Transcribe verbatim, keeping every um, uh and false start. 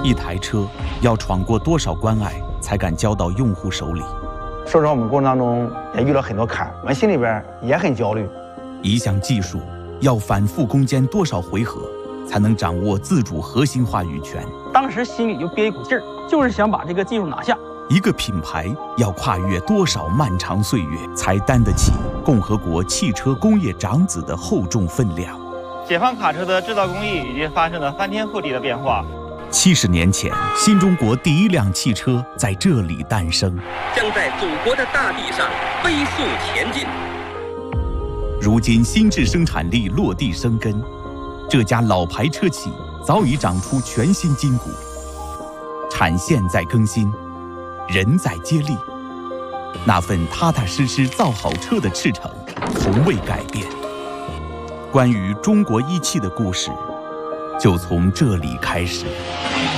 一台车要闯过多少关隘，才敢交到用户手里？ 说实话，我们过程当中也遇到很多坎儿，我们心里边也很焦虑。 一项技术要反复攻坚多少回合，才能掌握自主核心话语权？ 当时心里就憋一股劲儿，就是想把这个技术拿下。 一个品牌要跨越多少漫长岁月，才担得起共和国汽车工业长子的厚重分量？ 解放卡车的制造工艺已经发生了翻天覆地的变化。 七十年前，新中国第一辆汽车在这里诞生， 将在祖国的大地上飞速前进。 如今，新质生产力落地生根，这家老牌车企早已长出全新筋骨，产线在更新，人在接力，那份踏踏实实造好车的赤诚从未改变。关于中国一汽的故事，就从这里开始。